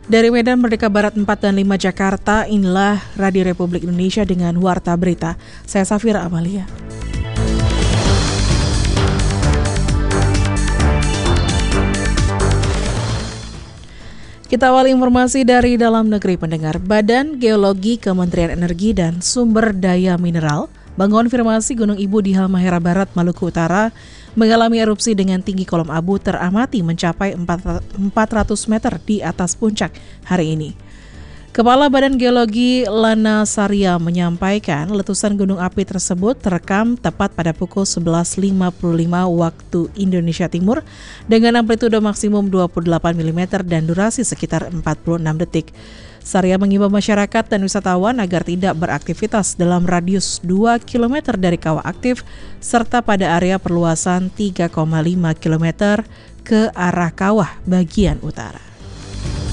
Dari Medan Merdeka Barat 4 dan 5 Jakarta, inilah Radio Republik Indonesia dengan Warta Berita. Saya Safira Amalia. Kita awali informasi dari dalam negeri pendengar. Badan Geologi Kementerian Energi dan Sumber Daya Mineral mengonfirmasi Gunung Ibu di Halmahera Barat, Maluku Utara mengalami erupsi dengan tinggi kolom abu teramati mencapai 400 meter di atas puncak hari ini. Kepala Badan Geologi Lana Saria menyampaikan letusan gunung api tersebut terekam tepat pada pukul 11.55 waktu Indonesia Timur dengan amplitudo maksimum 28 mm dan durasi sekitar 46 detik. Saria mengimbau masyarakat dan wisatawan agar tidak beraktivitas dalam radius 2 km dari kawah aktif serta pada area perluasan 3,5 km ke arah kawah bagian utara.